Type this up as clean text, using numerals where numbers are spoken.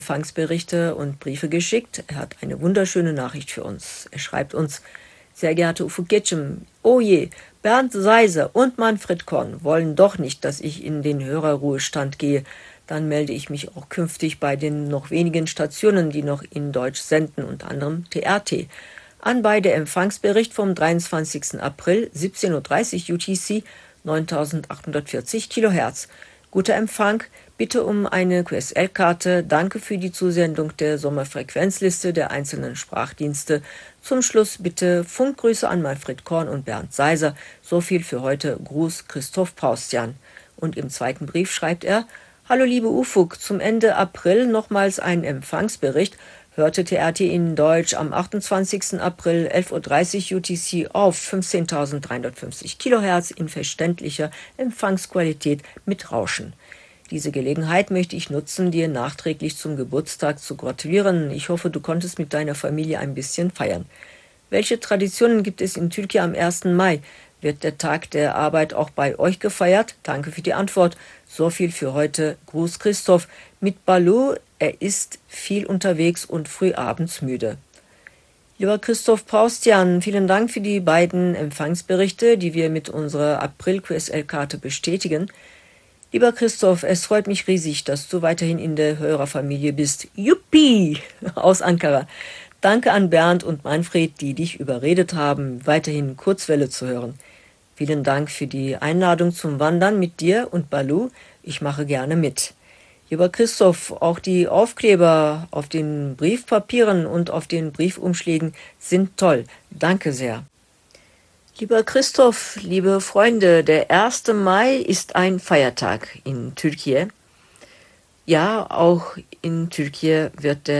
Empfangsberichte und Briefe geschickt. Er hat eine wunderschöne Nachricht für uns. Er schreibt uns: Sehr geehrte Ufuketchem, oh je, Bernd Seiser und Manfred Korn wollen doch nicht, dass ich in den Hörerruhestand gehe. Dann melde ich mich auch künftig bei den noch wenigen Stationen, die noch in Deutsch senden, unter anderem TRT. Anbei der Empfangsbericht vom 23. April, 17:30 Uhr UTC, 9840 kHz. Guter Empfang, bitte um eine QSL-Karte. Danke für die Zusendung der Sommerfrequenzliste der einzelnen Sprachdienste. Zum Schluss bitte Funkgrüße an Manfred Korn und Bernd Seiser. So viel für heute. Gruß Christoph Paustian. Und im zweiten Brief schreibt er: Hallo liebe Ufuk, zum Ende April nochmals ein Empfangsbericht. Hörte TRT in Deutsch am 28. April 11:30 Uhr UTC auf 15.350 kHz in verständlicher Empfangsqualität mit Rauschen. Diese Gelegenheit möchte ich nutzen, dir nachträglich zum Geburtstag zu gratulieren. Ich hoffe, du konntest mit deiner Familie ein bisschen feiern. Welche Traditionen gibt es in Türkei am 1. Mai? Wird der Tag der Arbeit auch bei euch gefeiert? Danke für die Antwort. So viel für heute. Gruß Christoph. Mit Balu, er ist viel unterwegs und früh abends müde. Lieber Christoph Paustian, vielen Dank für die beiden Empfangsberichte, die wir mit unserer April-QSL-Karte bestätigen. Lieber Christoph, es freut mich riesig, dass du weiterhin in der Hörerfamilie bist. Juppie! Aus Ankara. Danke an Bernd und Manfred, die dich überredet haben, weiterhin Kurzwelle zu hören. Vielen Dank für die Einladung zum Wandern mit dir und Balu. Ich mache gerne mit. Lieber Christoph, auch die Aufkleber auf den Briefpapieren und auf den Briefumschlägen sind toll. Danke sehr. Lieber Christoph, liebe Freunde, der 1. Mai ist ein Feiertag in Türkei. Ja, auch in Türkei wird der